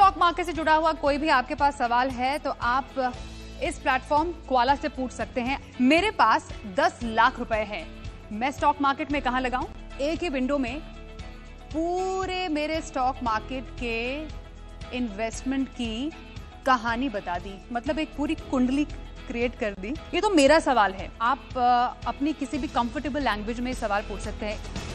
Stock market से जुड़ा हुआ कोई भी आपके पास सवाल है तो आप इस प्लेटफॉर्म क्वाला से पूछ सकते हैं। मेरे पास 10 लाख रुपए हैं, मैं स्टॉक मार्केट में कहां लगाऊं? एक ही विंडो में पूरे मेरे स्टॉक मार्केट के इन्वेस्टमेंट की कहानी बता दी, मतलब एक पूरी कुंडली क्रिएट कर दी। ये तो मेरा सवाल है, आप अपनी किसी भी कंफर्टेबल लैंग्वेज में सवाल पूछ सकते हैं।